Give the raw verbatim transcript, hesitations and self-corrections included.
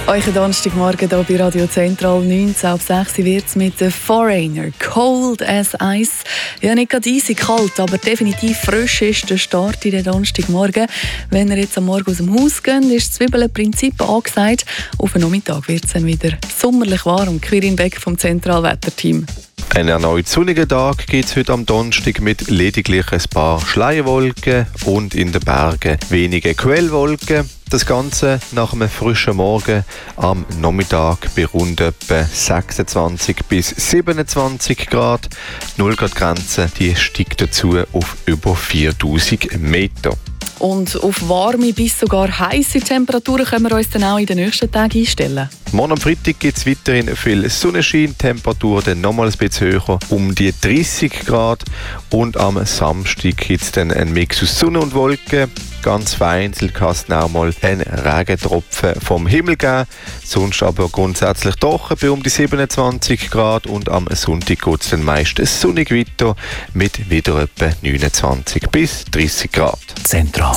Euch Donnerstagmorgen hier bei Radio Zentral, neunzehn ab sechs wird es mit The Foreigner. Cold as Ice. Ja, nicht gerade eisig kalt, aber definitiv frisch ist der Start in den Donnerstagmorgen. Wenn ihr jetzt am Morgen aus dem Haus geht, ist das Zwiebelprinzip angesagt. Auf den Nachmittag wird es dann wieder sommerlich warm. Quirin Beck vom Zentralwetterteam. Ein erneut sonniger Tag gibt es heute am Donnerstag mit lediglich ein paar Schleierwolken und in den Bergen wenige Quellwolken. Das Ganze nach einem frischen Morgen am Nachmittag bei rund etwa sechsundzwanzig bis siebenundzwanzig Grad. Die null Grad Grenze die steigt dazu auf über viertausend Meter. Und auf warme bis sogar heiße Temperaturen können wir uns dann auch in den nächsten Tagen einstellen. Morgen am Freitag gibt es weiterhin viel Sonnenschein, die Temperatur dann nochmal ein bisschen höher, um die dreißig Grad. Und am Samstag gibt es dann einen Mix aus Sonne und Wolken. Ganz vereinzelt kann es auch mal einen Regentropfen vom Himmel geben. Sonst aber grundsätzlich trocken bei um die siebenundzwanzig Grad. Und am Sonntag geht es dann meist sonnig weiter mit wieder etwa neunundzwanzig bis dreißig Grad. Zentral.